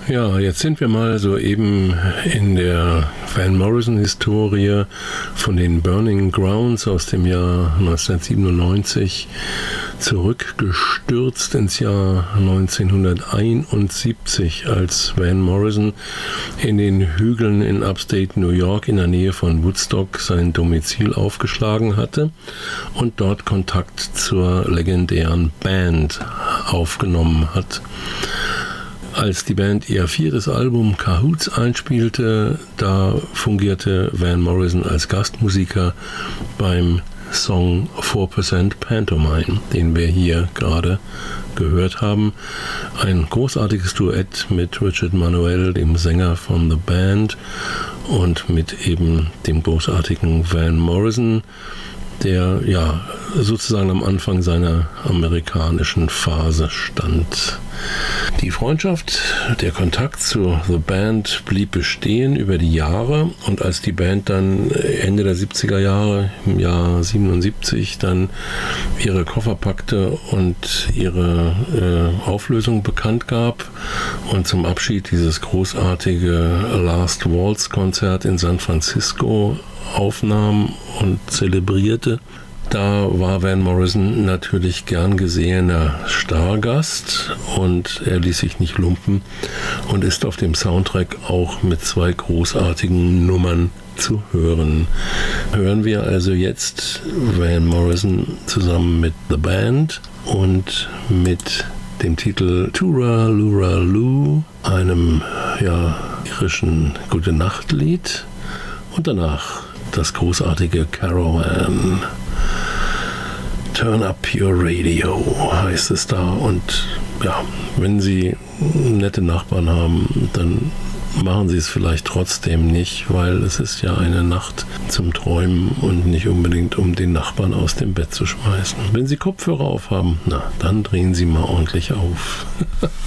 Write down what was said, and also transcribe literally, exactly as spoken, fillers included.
Ja, jetzt sind wir mal so eben in der Van Morrison-Historie von den Burning Grounds aus dem Jahr neunzehnhundertsiebenundneunzig zurückgestürzt ins Jahr neunzehnhunderteinundsiebzig, als Van Morrison in den Hügeln in Upstate New York in der Nähe von Woodstock sein Domizil aufgeschlagen hatte und dort Kontakt zur legendären Band aufgenommen hat. Als die Band ihr viertes Album Cahoots einspielte, da fungierte Van Morrison als Gastmusiker beim Song four percent Pantomime, den wir hier gerade gehört haben. Ein großartiges Duett mit Richard Manuel, dem Sänger von The Band, und mit eben dem großartigen Van Morrison, der ja sozusagen am Anfang seiner amerikanischen Phase stand. Die Freundschaft, der Kontakt zu The Band blieb bestehen über die Jahre, und als die Band dann Ende der siebziger Jahre, im Jahr siebenundsiebzig, dann ihre Koffer packte und ihre äh, Auflösung bekannt gab und zum Abschied dieses großartige Last Waltz Konzert in San Francisco aufnahm und zelebrierte, da war Van Morrison natürlich gern gesehener Stargast, und er ließ sich nicht lumpen und ist auf dem Soundtrack auch mit zwei großartigen Nummern zu hören. Hören wir also jetzt Van Morrison zusammen mit The Band und mit dem Titel Tura Lura Lu, einem ja, irischen Gute-Nacht-Lied, und danach das großartige Caravan. Turn up your radio heißt es da, und ja, wenn Sie nette Nachbarn haben, dann machen Sie es vielleicht trotzdem nicht, weil es ist ja eine Nacht zum Träumen und nicht unbedingt, um den Nachbarn aus dem Bett zu schmeißen. Wenn Sie Kopfhörer aufhaben, na, dann drehen Sie mal ordentlich auf.